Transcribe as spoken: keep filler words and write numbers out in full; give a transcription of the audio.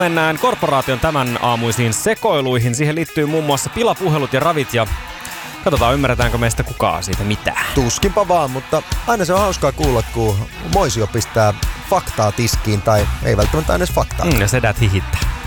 Mennään korporaation tämän aamuisiin sekoiluihin. Siihen liittyy muun muassa pilapuhelut ja ravit ja katsotaan, ymmärretäänkö meistä kukaan siitä mitään. Tuskinpa vaan, mutta aina se on hauskaa kuulla, kun Moisio pistää faktaa tiskiin tai ei välttämättä edes faktaa. Mm, ja sedät hihittää.